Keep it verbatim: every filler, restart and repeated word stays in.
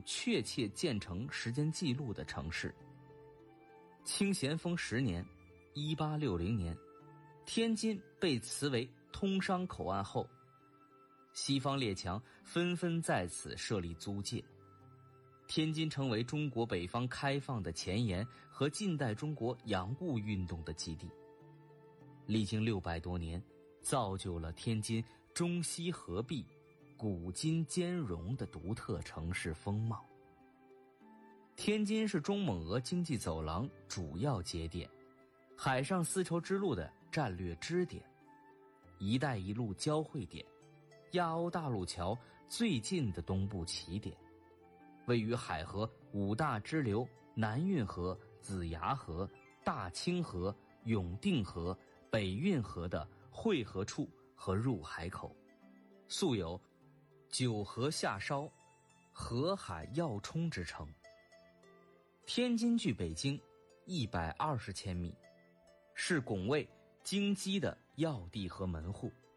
确切建成时间记录的城市。清咸丰十年一八六零年，天津被辞为通商口岸后，西方列强纷纷在此设立租界，天津成为中国北方开放的前沿和近代中国洋务运动的基地。历经六百多年，造就了天津中西合璧、古今兼容的独特城市风貌。天津是中蒙俄经济走廊主要节点，海上丝绸之路的战略支点，一带一路交汇点，亚欧大陆桥最近的东部起点，位于海河五大支流南运河、子牙河、大清河、永定河、北运河的汇合处和入海口，素有九河下梢、河海要冲之称。天津距北京一百二十千米，是拱卫京畿的要地和门户。